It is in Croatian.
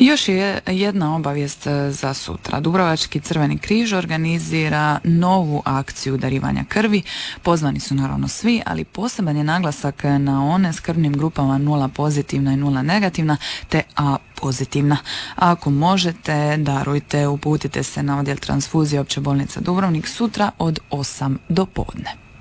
Još je jedna obavijest za sutra. Dubrovački Crveni križ organizira novu akciju darivanja krvi. Pozvani su naravno svi, ali poseban je naglasak na one s krvnim grupama 0 pozitivna i 0 negativna te A pozitivna. Ako možete, darujte, uputite se na odjel transfuzije Opće bolnice Dubrovnik sutra od 8 do podne.